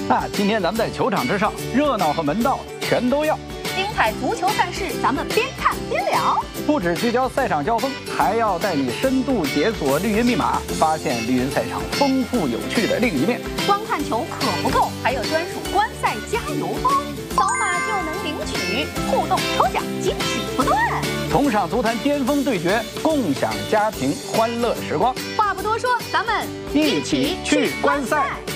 那今天咱们在球场之上，热闹和门道全都要。 精彩足球赛事，咱们边看边聊。 不只聚焦赛场交锋，还要带你深度解锁绿茵密码，发现绿茵赛场丰富有趣的另一面。 光看球可不够，还有专属观赛加油包，扫码就能领取，互动抽奖，惊喜不断。 同赏足坛巅峰对决，共享家庭欢乐时光。 话不多说，咱们一起去观赛。